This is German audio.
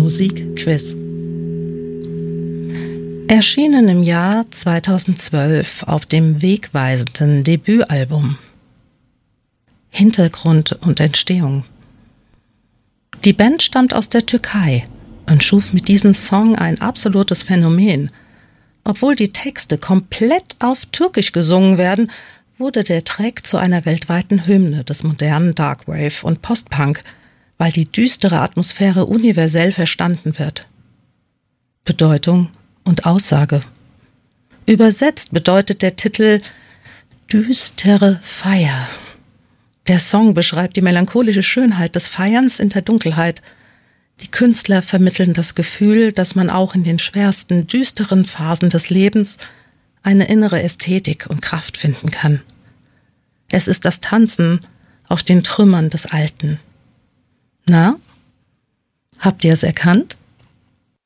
Musikquiz. Erschienen im Jahr 2012 auf dem wegweisenden Debütalbum. Hintergrund und Entstehung. Die Band stammt aus der Türkei und schuf mit diesem Song ein absolutes Phänomen. Obwohl die Texte komplett auf Türkisch gesungen werden, wurde der Track zu einer weltweiten Hymne des modernen Darkwave und Postpunk, weil die düstere Atmosphäre universell verstanden wird. Bedeutung und Aussage. Übersetzt bedeutet der Titel düstere Feier. Der Song beschreibt die melancholische Schönheit des Feierns in der Dunkelheit. Die Künstler vermitteln das Gefühl, dass man auch in den schwersten, düsteren Phasen des Lebens eine innere Ästhetik und Kraft finden kann. Es ist das Tanzen auf den Trümmern des Alten. Na, habt ihr es erkannt?